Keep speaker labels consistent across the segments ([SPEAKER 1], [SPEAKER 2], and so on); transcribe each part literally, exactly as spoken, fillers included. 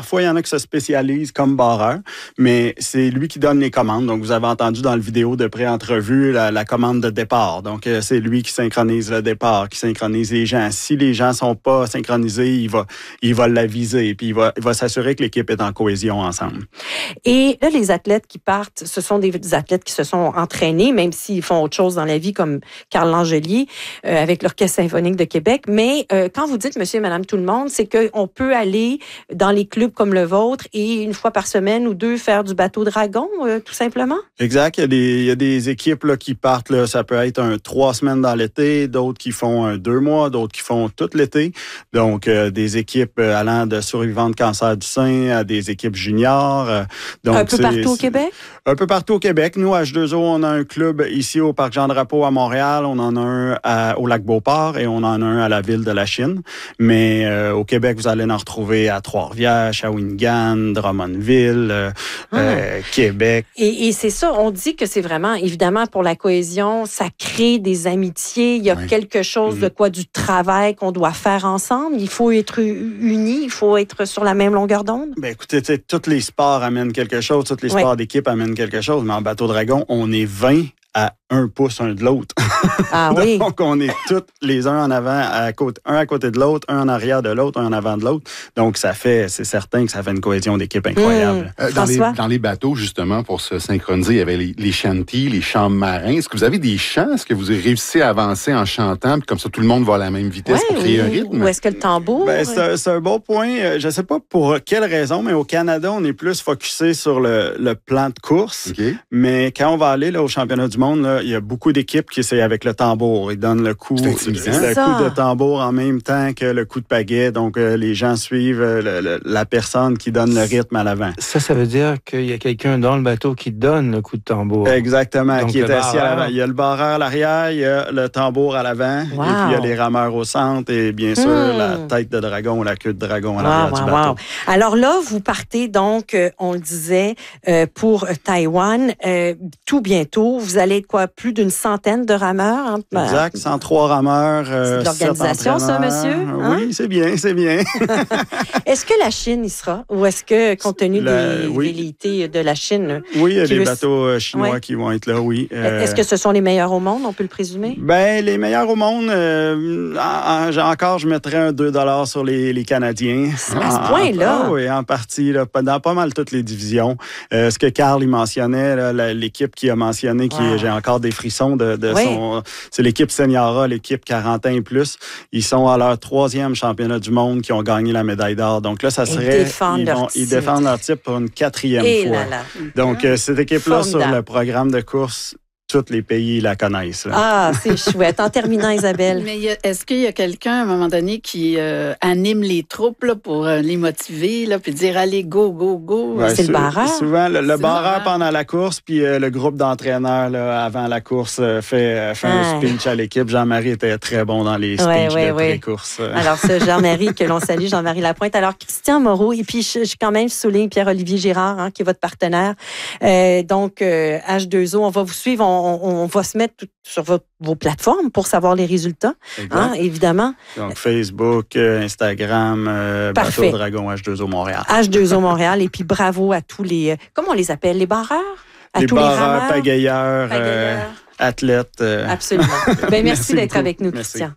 [SPEAKER 1] parfois, il y en a qui se spécialisent comme barreur, mais c'est lui qui donne les commandes. Donc, vous avez entendu dans le vidéo de pré-entrevue la, la commande de départ. Donc, euh, c'est lui qui synchronise le départ, qui synchronise les gens. Si les gens sont pas synchronisés, il va, il va l'aviser, puis il va, il va s'assurer que l'équipe est en cohésion ensemble.
[SPEAKER 2] Et là, les athlètes qui partent, ce sont des athlètes qui se sont entraînés, même s'ils font autre chose dans la vie, comme Carl Langelier, euh, avec l'Orchestre symphonique de Québec. Mais euh, quand vous dites monsieur et madame tout le monde, c'est qu'on peut aller dans les clubs comme le vôtre et une fois par semaine ou deux faire du bateau dragon, euh, tout simplement?
[SPEAKER 1] Exact. Il y a des, il y a des équipes là, qui partent, là, ça peut être un trois semaines dans l'été, d'autres qui font un deux mois, d'autres qui font tout l'été. Donc, euh, des équipes allant de survivants de cancer du sein à des équipes juniors. Euh, donc,
[SPEAKER 2] un peu partout au Québec?
[SPEAKER 1] Un peu partout au Québec. Nous, à H deux O, on a un club ici au Parc Jean-Drapeau à Montréal. On en a un à, au Lac-Beauport et on en a un à la ville de Lachine. Mais euh, au Québec, vous allez en retrouver à Trois-Rivières, Shawinigan, Drummondville, euh, ah. euh, Québec.
[SPEAKER 2] Et, et c'est ça, on dit que c'est vraiment, évidemment, pour la cohésion, ça crée des amitiés. Il y a oui. quelque chose mmh. de quoi, du travail qu'on doit faire ensemble. Il faut être unis, il faut être sur la même longueur d'onde.
[SPEAKER 1] Ben écoutez, tous les sports amènent quelque chose, tous les sports oui. d'équipe amènent quelque chose, mais en bateau dragon, on est vingt à un pouce un de l'autre.
[SPEAKER 2] Ah oui.
[SPEAKER 1] Donc, on est tous les uns en avant, à côté, un à côté de l'autre, un en arrière de l'autre, un en avant de l'autre. Donc, ça fait, c'est certain que ça fait une cohésion d'équipe incroyable.
[SPEAKER 3] Mmh. Euh, dans, les, dans les bateaux, justement, pour se synchroniser, il y avait les, les shanties, les chants marins. Est-ce que vous avez des chants? Est-ce que vous réussissez à avancer en chantant, puis comme ça, tout le monde va à la même vitesse ouais, pour créer
[SPEAKER 2] oui.
[SPEAKER 3] un rythme?
[SPEAKER 2] Ou est-ce que le tambour?
[SPEAKER 1] Ben, c'est, c'est un bon point. Je ne sais pas pour quelle raison, mais au Canada, on est plus focusé sur le, le plan de course. Okay. Mais quand on va aller là, au championnat du monde, là, il y a beaucoup d'équipes qui essayent avec le tambour. Ils donnent le coup, le coup de tambour en même temps que le coup de pagaie. Donc, euh, les gens suivent euh, le, le, la personne qui donne le rythme à l'avant.
[SPEAKER 4] Ça, ça veut dire qu'il y a quelqu'un dans le bateau qui donne le coup de tambour.
[SPEAKER 1] Exactement,
[SPEAKER 4] Donc,
[SPEAKER 1] qui est assis à l'avant. Il y a le barreur à l'arrière, il y a le tambour à l'avant, wow. et puis il y a les rameurs au centre et bien sûr mmh. la tête de dragon ou la queue de dragon à l'arrière wow, du bateau. Wow.
[SPEAKER 2] Alors là, vous partez donc, euh, on le disait, euh, pour Taïwan. Euh, tout bientôt, vous allez être quoi, plus d'une centaine de rameurs? Hein?
[SPEAKER 1] Exact, cent trois rameurs. Euh,
[SPEAKER 2] c'est de l'organisation, ça, monsieur? Hein?
[SPEAKER 1] Oui, c'est bien, c'est bien.
[SPEAKER 2] Est-ce que la Chine y sera? Ou est-ce que, compte tenu la, des oui. velléités de la Chine...
[SPEAKER 1] Oui, il y a des veut... bateaux chinois ouais. qui vont être là, oui.
[SPEAKER 2] Euh... Est-ce que ce sont les meilleurs au monde, on peut le présumer?
[SPEAKER 1] Bien, les meilleurs au monde, euh, en, en, encore, je mettrais un deux dollars sur les, les Canadiens.
[SPEAKER 2] À ce point-là?
[SPEAKER 1] En, oui, en partie, là, dans pas mal toutes les divisions. Euh, ce que Carl il mentionnait, là, la, l'équipe qui a mentionné, qui wow. j'ai encore des frissons de, de oui. son... C'est l'équipe Seniora, l'équipe quarante ans et plus. Ils sont à leur troisième championnat du monde qui ont gagné la médaille d'or. Donc là, ça serait...
[SPEAKER 2] Ils défendent,
[SPEAKER 1] ils
[SPEAKER 2] leur,
[SPEAKER 1] vont,
[SPEAKER 2] titre.
[SPEAKER 1] Ils défendent leur titre pour une quatrième
[SPEAKER 2] et
[SPEAKER 1] fois.
[SPEAKER 2] Là, là.
[SPEAKER 1] Donc, euh, cette équipe-là,
[SPEAKER 2] Formidable.
[SPEAKER 1] sur le programme de course, tous les pays la connaissent. Là.
[SPEAKER 2] Ah, c'est chouette. En terminant, Isabelle.
[SPEAKER 5] Mais y a, est-ce qu'il y a quelqu'un, à un moment donné, qui euh, anime les troupes là, pour euh, les motiver, là, puis dire « Allez, go, go, go
[SPEAKER 2] ouais, ». C'est sou- le barreur?
[SPEAKER 1] Souvent, le, le barreur pendant la course, puis euh, le groupe d'entraîneurs là, avant la course euh, fait, euh, fait ah. un speech à l'équipe. Jean-Marie était très bon dans les speeches ouais, ouais, de ouais. pré-course.
[SPEAKER 2] Alors, ce Jean-Marie que l'on salue, Jean-Marie Lapointe. Alors, Christian Moreau, et puis je, je quand même souligne Pierre-Olivier Girard, hein, qui est votre partenaire. Euh, donc, euh, H deux O, on va vous suivre, on, on, on va se mettre sur votre, vos plateformes pour savoir les résultats, hein, évidemment.
[SPEAKER 1] Donc, Facebook, euh, Instagram, euh, Bateau Dragon H deux O Montréal.
[SPEAKER 2] H deux O Montréal, et puis bravo à tous les... Comment on les appelle? Les barreurs? À
[SPEAKER 1] les
[SPEAKER 2] tous
[SPEAKER 1] barreurs,
[SPEAKER 2] les rameurs?
[SPEAKER 1] pagailleurs, pagailleurs. Euh, athlètes. Euh...
[SPEAKER 2] Absolument. Ben, merci, merci d'être beaucoup. Avec nous,
[SPEAKER 1] merci.
[SPEAKER 2] Christian.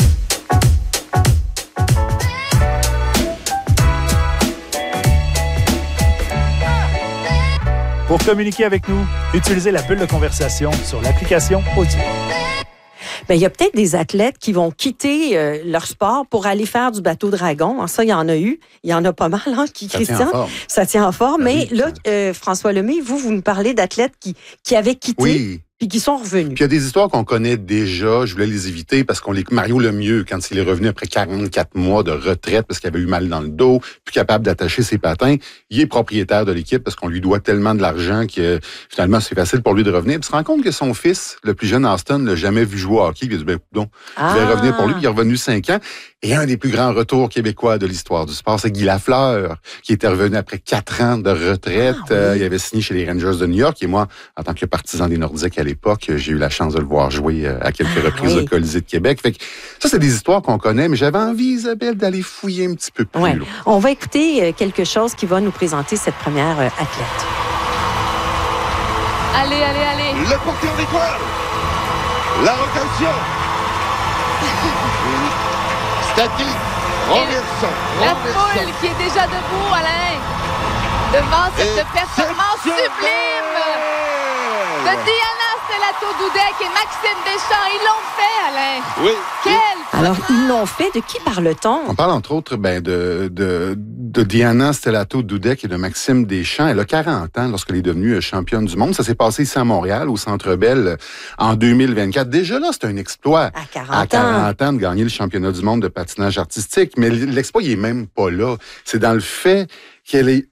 [SPEAKER 6] Pour communiquer avec nous, utilisez la bulle de conversation sur l'application Audio.
[SPEAKER 2] Bien, il y a peut-être des athlètes qui vont quitter euh, leur sport pour aller faire du bateau dragon. Ça, il y en a eu. Il y en a pas mal, hein, qui,
[SPEAKER 3] ça
[SPEAKER 2] Christian.
[SPEAKER 3] Tient en forme.
[SPEAKER 2] Ça tient en forme.
[SPEAKER 3] Ben
[SPEAKER 2] Mais
[SPEAKER 3] oui,
[SPEAKER 2] là, euh, François Lemay, vous, vous nous parlez d'athlètes qui, qui avaient quitté.
[SPEAKER 3] Oui.
[SPEAKER 2] Puis qui sont revenus.
[SPEAKER 3] Puis il y a des histoires qu'on connaît déjà. Je voulais les éviter parce qu'on les... Mario Lemieux, quand il est revenu après quarante-quatre mois de retraite parce qu'il avait eu mal dans le dos, plus capable d'attacher ses patins, il est propriétaire de l'équipe parce qu'on lui doit tellement de l'argent que finalement, c'est facile pour lui de revenir. Puis il se rend compte que son fils, le plus jeune Austin, l'a jamais vu jouer au hockey. Il a dit, ben, donc, ah. je vais revenir pour lui. Il est revenu cinq ans. Et un des plus grands retours québécois de l'histoire du sport, c'est Guy Lafleur, qui était revenu après quatre ans de retraite. Ah, oui. euh, il avait signé chez les Rangers de New York. Et moi, en tant que partisan des Nordiques à l'époque, j'ai eu la chance de le voir jouer à quelques ah, reprises oui. au Colisée de Québec. Fait que ça, c'est des histoires qu'on connaît, mais j'avais envie, Isabelle, d'aller fouiller un petit peu plus.
[SPEAKER 2] Ouais. On va écouter quelque chose qui va nous présenter cette première athlète.
[SPEAKER 7] Allez, allez, allez.
[SPEAKER 8] Le porteur d'étoile. La rotation. Statique, renversant,
[SPEAKER 7] la foule qui est déjà debout, Alain, devant cette et performance sublime de Diana Stellato-Dudek et Maxime Deschamps. Ils l'ont fait, Alain.
[SPEAKER 3] Oui.
[SPEAKER 2] Quel Alors, ils l'ont fait. De qui parle-t-on?
[SPEAKER 3] On parle entre autres ben, de, de, de Diana Stellato-Dudek et de Maxime Deschamps. Elle a quarante ans lorsqu'elle est devenue championne du monde. Ça s'est passé ici à Montréal, au Centre Bell, en deux mille vingt-quatre. Déjà là, c'est un exploit.
[SPEAKER 2] À quarante,
[SPEAKER 3] à quarante ans de gagner le championnat du monde de patinage artistique. Mais l'exploit, il est même pas là. C'est dans le fait qu'elle est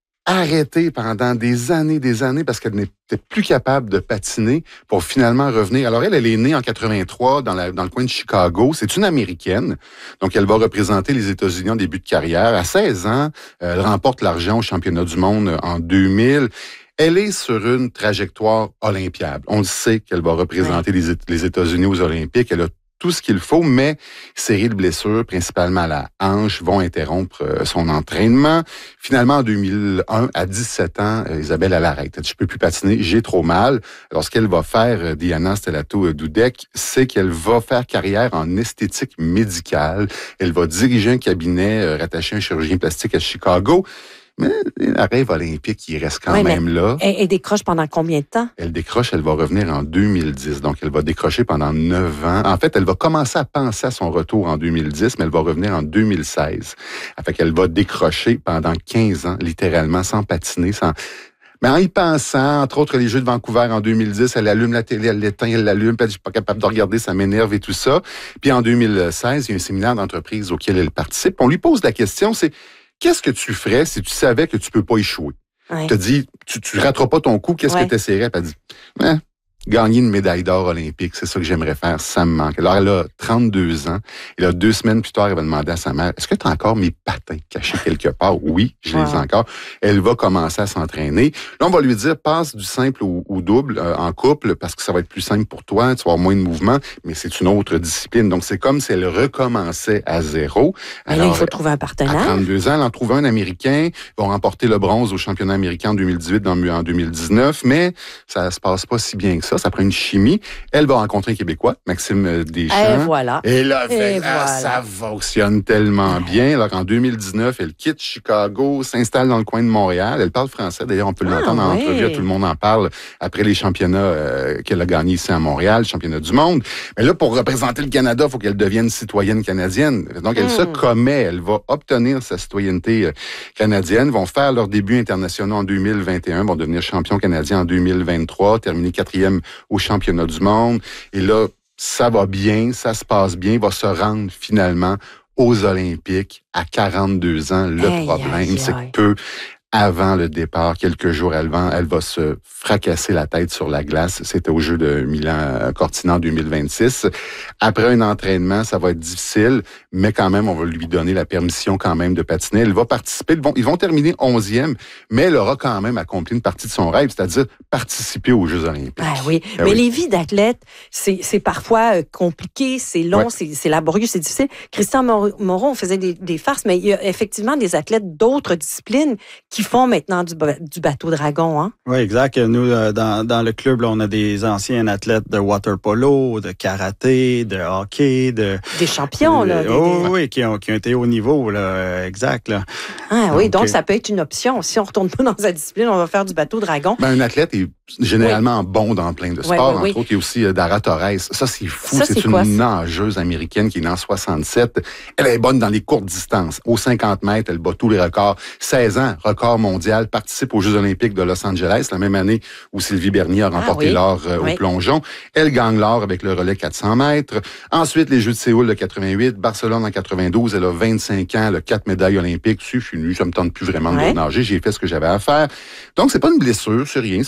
[SPEAKER 3] arrêtée pendant des années, des années, parce qu'elle n'était plus capable de patiner pour finalement revenir. Alors, elle, elle est née en quatre-vingt-trois dans, la, dans le coin de Chicago. C'est une Américaine. Donc, elle va représenter les États-Unis en début de carrière. À seize ans, elle remporte l'argent au championnat du monde en deux mille. Elle est sur une trajectoire olympiade. On le sait qu'elle va représenter ouais. les, les États-Unis aux Olympiques. Elle a tout ce qu'il faut, mais série de blessures, principalement à la hanche, vont interrompre son entraînement. Finalement, en deux mille un, à dix-sept ans, Isabelle, elle arrête. Elle dit, je peux plus patiner, j'ai trop mal. Alors, ce qu'elle va faire, Diana Stellato-Dudek, c'est qu'elle va faire carrière en esthétique médicale. Elle va diriger un cabinet rattaché à un chirurgien plastique à Chicago. Mais un rêve olympique, il reste quand oui, même là.
[SPEAKER 2] Elle, elle décroche pendant combien de temps?
[SPEAKER 3] Elle décroche, elle va revenir en deux mille dix. Donc, elle va décrocher pendant neuf ans. En fait, elle va commencer à penser à son retour en deux mille dix, mais elle va revenir en deux mille seize. Fait qu'elle va décrocher pendant quinze ans, littéralement, sans patiner, sans... Mais en y pensant, entre autres, les Jeux de Vancouver en deux mille dix, elle allume la télé, elle l'éteint, elle l'allume, puis elle dit, je suis pas capable de regarder, ça m'énerve et tout ça. Puis en deux mille seize, il y a un séminaire d'entreprise auquel elle participe. On lui pose la question, c'est... Qu'est-ce que tu ferais si tu savais que tu peux pas échouer? Ouais. Tu te dis, tu, tu rateras pas ton coup, qu'est-ce ouais. que tu essaierais? Puis elle dit, eh, gagner une médaille d'or olympique, c'est ça que j'aimerais faire, ça me manque. Alors, elle a trente-deux ans, et là, deux semaines plus tard, elle va demander à sa mère, est-ce que tu as encore mes patins cachés quelque part? Oui, je les ai encore. Elle va commencer à s'entraîner. Là, on va lui dire, passe du simple au, au double euh, en couple, parce que ça va être plus simple pour toi, tu vas avoir moins de mouvement, mais c'est une autre discipline. Donc, c'est comme si elle recommençait à zéro.
[SPEAKER 2] Alors, là, il faut trouver un partenaire.
[SPEAKER 3] À trente-deux ans, elle en trouve un Américain. Ils vont remporter le bronze au championnat américain en deux mille dix-huit, dans, en deux mille dix-neuf, mais ça se passe pas si bien que ça. Ça prend une chimie. Elle va rencontrer un Québécois, Maxime Deschamps.
[SPEAKER 2] Et voilà.
[SPEAKER 3] Et là, fait, Et ah, voilà. ça fonctionne tellement bien. Alors, en deux mille dix-neuf, elle quitte Chicago, s'installe dans le coin de Montréal. Elle parle français. D'ailleurs, on peut ah, l'entendre en oui. entrevue. Tout le monde en parle après les championnats euh, qu'elle a gagnés ici à Montréal, championnat du monde. Mais là, pour représenter le Canada, il faut qu'elle devienne citoyenne canadienne. Donc, elle mm. se commet. Elle va obtenir sa citoyenneté euh, canadienne. Vont faire leur début international en deux mille vingt et un. Vont devenir champion canadien en deux mille vingt-trois. Terminer quatrième au championnat du monde. Et là, ça va bien, ça se passe bien, va se rendre finalement aux Olympiques à quarante-deux ans. Le aïe, problème, aïe, c'est aïe. que peu avant le départ, quelques jours avant, elle va se fracasser la tête sur la glace. C'était au jeu de Milan-Cortina en deux mille vingt-six. Après un entraînement, ça va être difficile, mais quand même, on va lui donner la permission quand même de patiner. Elle va participer. Ils vont, ils vont terminer onzième, mais elle aura quand même accompli une partie de son rêve, c'est-à-dire participer aux Jeux olympiques.
[SPEAKER 2] Ah oui, ah mais oui. les vies d'athlètes, c'est, c'est parfois compliqué, c'est long, ouais. c'est, c'est laborieux, c'est difficile. Christian Moreau, on faisait des, des farces, mais il y a effectivement des athlètes d'autres disciplines qui font maintenant du, du bateau dragon. Hein?
[SPEAKER 1] Oui, exact. Nous, dans, dans le club, là, on a des anciens athlètes de water polo, de karaté, de hockey, de...
[SPEAKER 2] Des champions, de, là. Des,
[SPEAKER 1] oh,
[SPEAKER 2] des...
[SPEAKER 1] oui, qui ont, qui ont été au niveau, là, exact. Là.
[SPEAKER 2] Ah donc, oui, donc ça peut être une option. Si on ne retourne pas dans sa discipline, on va faire du bateau dragon.
[SPEAKER 3] Ben, un athlète est généralement oui. bon dans plein de sports. Oui, oui, oui. Entre autres, il y a aussi Dara Torres. Ça, c'est fou. Ça, c'est, c'est une quoi, nageuse américaine qui est née en soixante-sept. Elle est bonne dans les courtes distances. Aux cinquante mètres, elle bat tous les records. seize ans, record mondial, participe aux Jeux olympiques de Los Angeles, la même année où Sylvie Bernier a remporté ah, oui. l'or euh, oui. au plongeon. Elle gagne l'or avec le relais quatre cents mètres. Ensuite, les Jeux de Séoul de quatre-vingt-huit, Barcelone en quatre-vingt-douze. Elle a vingt-cinq ans, le quatre médailles olympiques. Si je suis nu, ça me tente plus vraiment oui. de nager. J'ai fait ce que j'avais à faire. Donc, c'est pas une blessure, c'est rien. C'est juste qu'elle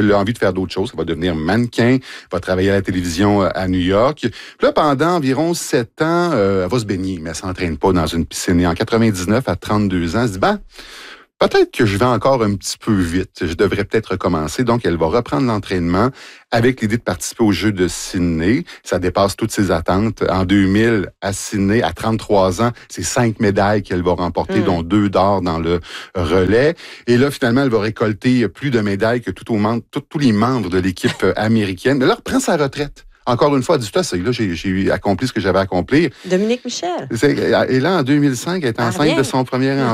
[SPEAKER 3] elle a envie de faire d'autres choses. Elle va devenir mannequin, va travailler à la télévision à New York. Puis là, pendant environ sept ans, euh, elle va se baigner, mais elle s'entraîne pas dans une piscine. Et en quatre-vingt-dix-neuf, à trente-deux ans, elle se dit, ben, peut-être que je vais encore un petit peu vite. Je devrais peut-être recommencer. Donc, elle va reprendre l'entraînement avec l'idée de participer aux Jeux de Sydney. Ça dépasse toutes ses attentes. En deux mille, à Sydney, à trente-trois ans, c'est cinq médailles qu'elle va remporter, mmh. dont deux d'or dans le relais. Et là, finalement, elle va récolter plus de médailles que tout au monde, tout, tous les membres de l'équipe américaine. Mais là, elle reprend sa retraite. Encore une fois, elle dit, ça, là, j'ai, j'ai accompli ce que j'avais à accomplir.
[SPEAKER 2] Dominique Michel.
[SPEAKER 3] Et là, en deux mille cinq, elle est enceinte de son premier enfant.